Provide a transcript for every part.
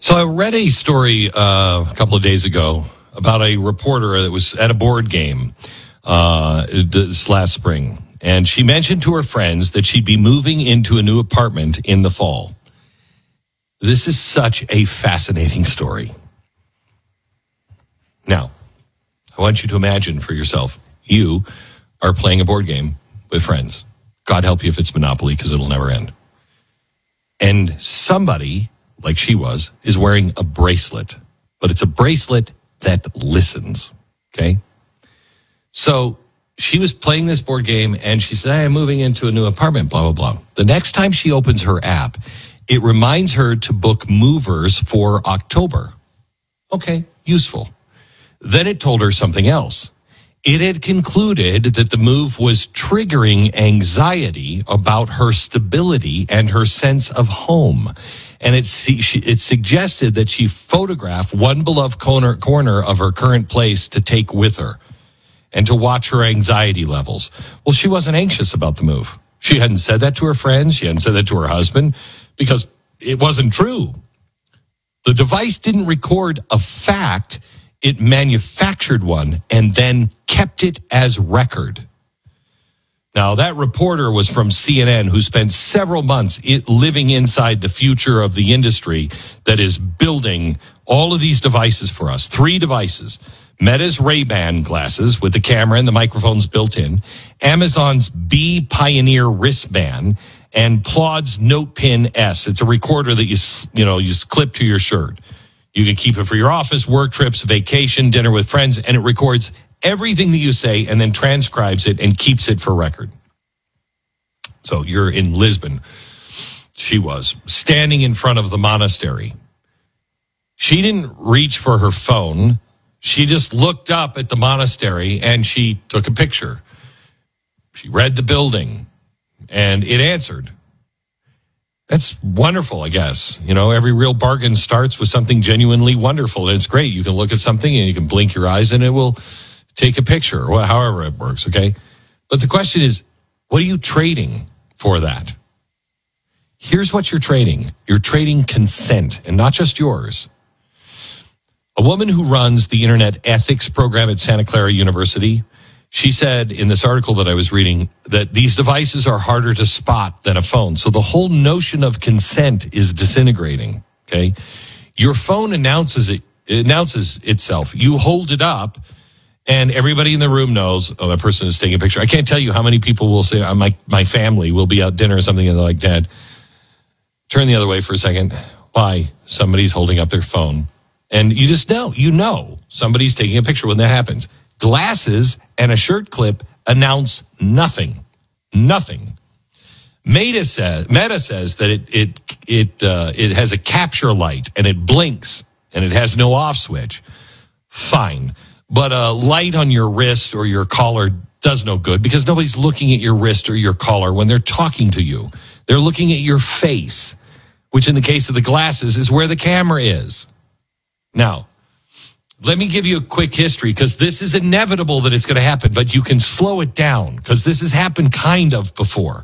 So I read a story a couple of days ago about a reporter that was at a board game this last spring. And she mentioned to her friends that she'd be moving into a new apartment in the fall. This is such a fascinating story. Now, I want you to imagine for yourself, you are playing a board game with friends. God help you if it's Monopoly, because it'll never end. And somebody, like she was, is wearing a bracelet. But it's a bracelet that listens, okay? So she was playing this board game, and she said, I'm moving into a new apartment, blah, blah, blah. The next time she opens her app, it reminds her to book movers for October. Okay, useful. Then it told her something else. It had concluded that the move was triggering anxiety about her stability and her sense of home. And it suggested that she photograph one beloved corner of her current place to take with her and to watch her anxiety levels. Well, she wasn't anxious about the move. She hadn't said that to her friends. She hadn't said that to her husband because it wasn't true. The device didn't record a fact. It manufactured one and then kept it as record. Now, that reporter was from CNN who spent several months living inside the future of the industry that is building all of these devices for us. 3 devices. Meta's Ray-Ban glasses with the camera and the microphones built in. Amazon's Bee Pioneer wristband. And Plaud's NotePin S. It's a recorder that you clip to your shirt. You can keep it for your office, work trips, vacation, dinner with friends, and it records everything that you say and then transcribes it and keeps it for record. So you're in Lisbon. She was standing in front of the monastery. She didn't reach for her phone. She just looked up at the monastery and she took a picture. She read the building and it answered. That's wonderful, I guess. You know, every real bargain starts with something genuinely wonderful, and it's great. You can look at something and you can blink your eyes and it will take a picture, or however it works, okay? But the question is, what are you trading for that? Here's what you're trading. You're trading consent, and not just yours. A woman who runs the Internet Ethics program at Santa Clara University, she said in this article that I was reading that these devices are harder to spot than a phone. So the whole notion of consent is disintegrating, okay? Your phone announces itself. You hold it up, and everybody in the room knows, oh, that person is taking a picture. I can't tell you how many people will say, my family will be out dinner or something, and they're like, Dad, turn the other way for a second. Why? Somebody's holding up their phone. And you just know, somebody's taking a picture when that happens. Glasses and a shirt clip announce nothing. Nothing. Meta says that it has a capture light and it blinks and it has no off switch. Fine. But a light on your wrist or your collar does no good because nobody's looking at your wrist or your collar when they're talking to you. They're looking at your face, which in the case of the glasses is where the camera is. Now, let me give you a quick history because this is inevitable that it's going to happen, but you can slow it down because this has happened kind of before.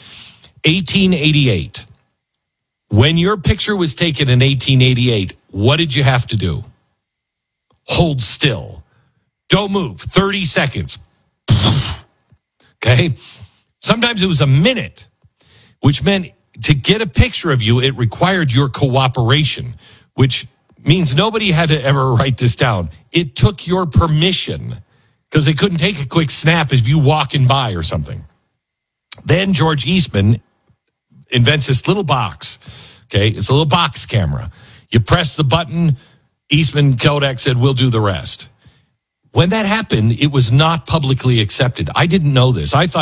1888. When your picture was taken in 1888, what did you have to do? Hold still. Don't move. 30 seconds. Okay? Sometimes it was a minute, which meant to get a picture of you, it required your cooperation, which means nobody had to ever write this down. It took your permission because they couldn't take a quick snap if you walking by or something. Then George Eastman invents this little box. Okay, it's a little box camera. You press the button. Eastman Kodak said, we'll do the rest. When that happened, it was not publicly accepted. I didn't know this. I thought